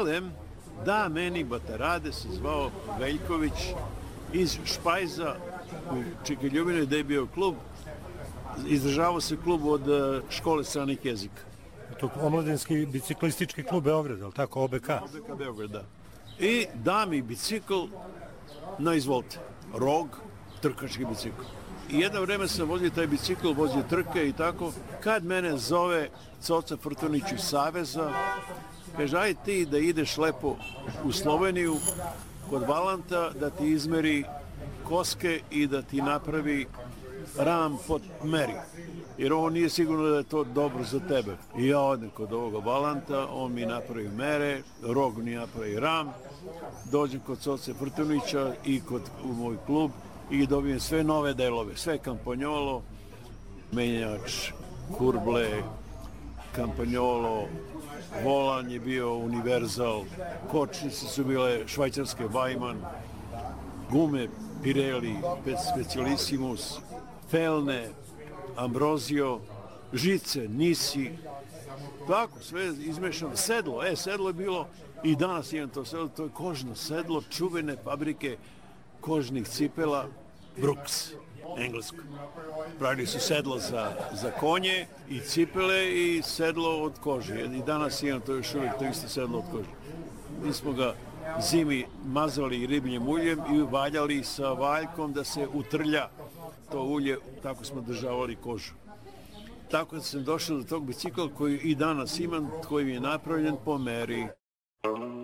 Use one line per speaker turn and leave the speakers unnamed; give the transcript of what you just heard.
Elem da meni baterade se zvao Veljković iz Špajza u Čekeljubinu gde je bio klub. Izdržavao se klub od škole stranih jezika.
To omladinski biciklistički klub Beograd, je li tako, OBK?
OBK Beograd, da. I da mi bicikl na izvolte. Rog, trkački bicikl. I jedno vreme sam vozio taj bicikl, vozio trke i tako. Kad mene zove Coca Frtunić iz Saveza, kaže, aj ti da ideš lepo u Sloveniju kod Valanta, da ti izmeri koske i da ti napravi ram pod meri. Jer ovo nije sigurno da je to dobro za tebe. I ja odem kod ovoga Valanta, on mi napravi mere, Rog mi napravi ram, dođem kod Coce Frtunića i u moj klub i dobijem sve nove delove, sve kampanjolo, menjač, kurble, kampanjolo, volan je bio univerzal, kočnice su bile švajcarske Weimann, gume Pirelli, Specialissimus, felne, Ambrosio, žice, Nisi, tako, sve izmešano. Sedlo, sedlo je bilo, i danas imam to sedlo, to je kožno sedlo, čuvene fabrike kožnih cipela, Brooks, englesko. Pravili su sedlo za konje i cipele i sedlo od kože. I danas imam to još uvijek, to isto sedlo od kože. Mi smo ga zimi mazali ribljim uljem i valjali sa valjkom da se utrlja to ulje, tako smo državali kožu. Tako da sam došao do tog bicikla koji i danas imam, koji mi je napravljen po meri.